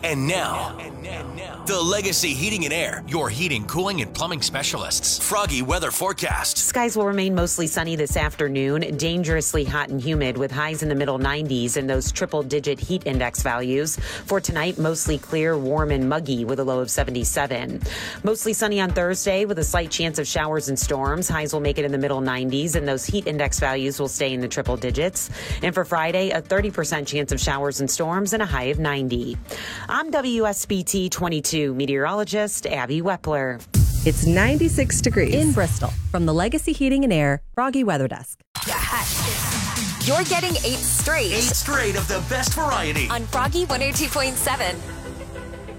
And now, the Legacy Heating and Air, your heating, cooling, and plumbing specialists. Froggy weather forecast. Skies will remain mostly sunny this afternoon, dangerously hot and humid with highs in the middle 90s and those triple-digit heat index values. For tonight, mostly clear, warm, and muggy with a low of 77. Mostly sunny on Thursday with a slight chance of showers and storms. Highs will make it in the middle 90s and those heat index values will stay in the triple digits. And for Friday, a 30% chance of showers and storms and a high of 90. I'm WSBT 22 meteorologist Abby Wepler. It's 96 degrees in Bristol. From the Legacy Heating and Air Froggy Weather Desk. You're getting 8 straight. 8 straight of the best variety on Froggy 102.7.